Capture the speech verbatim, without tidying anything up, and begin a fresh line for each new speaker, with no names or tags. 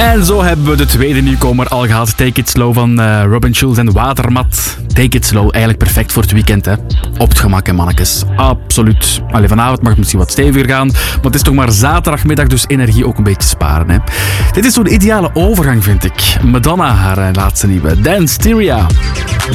En zo hebben we de tweede nieuwkomer al gehad. Take It Slow van uh, Robin Schulz en Watermat. Take It Slow, eigenlijk perfect voor het weekend, hè. Op het gemak, hè, mannetjes. Absoluut. Allee, vanavond mag het misschien wat steviger gaan, maar het is toch maar zaterdagmiddag, dus energie ook een beetje sparen, hè. Dit is zo'n ideale overgang, vind ik. Madonna, haar uh, laatste nieuwe. Dance Styria.